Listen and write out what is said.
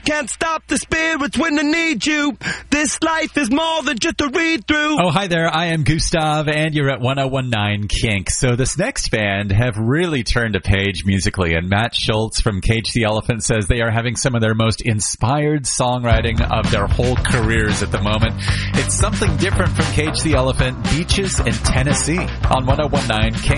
can't stop the spirits when they need you. This life is more than just a read-through. Oh, hi there. I am Gustav, and you're at 1019 Kink. So this next band have really turned a page musically, and Matt Schultz from Cage the Elephant says they are having some of their most inspired songwriting of their whole careers at the moment. It's something different from Cage the Elephant, Beaches in Tennessee on 1019 Kink.